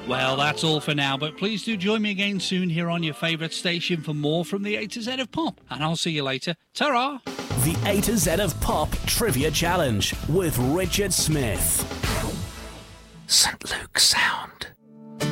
Well, that's all for now, but please do join me again soon here on your favourite station for more from the A to Z of Pop. And I'll see you later. Ta-ra! The A to Z of Pop Trivia Challenge with Richard Smith. St. Luke's Sound.